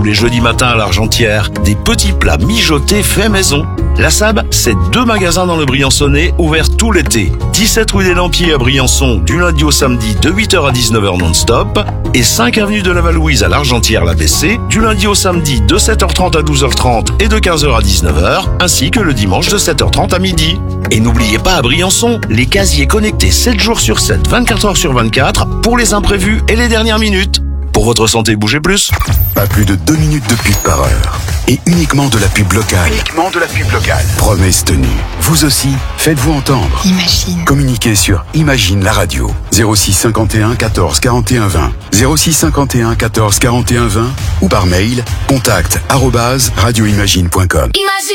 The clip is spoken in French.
tous les jeudis matins à l'Argentière, des petits plats mijotés faits maison. La Sab, c'est 2 magasins dans le Briançonnais, ouverts tout l'été. 17 rue des Lampiers à Briançon, du lundi au samedi de 8h à 19h non-stop. Et 5 avenue de la Valouise à l'Argentière, l'ABC, du lundi au samedi de 7h30 à 12h30 et de 15h à 19h, ainsi que le dimanche de 7h30 à midi. Et n'oubliez pas à Briançon, les casiers connectés 7 jours sur 7, 24 heures sur 24, pour les imprévus et les dernières minutes. Pour votre santé, bougez plus. Pas plus de 2 minutes de pub par heure. Et uniquement de la pub locale. Promesse tenue. Vous aussi, faites-vous entendre. Imagine. Communiquez sur Imagine la radio. 06 51 14 41 20. 06 51 14 41 20. Ou par mail, contact@radioimagine.com.